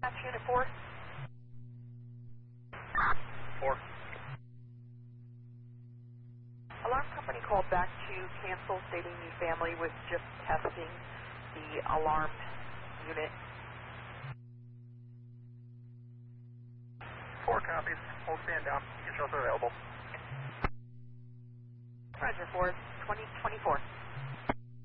Unit 4. 4. Alarm company called back to cancel, stating the family was just testing the alarm unit. 4 copies. We'll stand down. Controls are available. Roger, 4, 2024.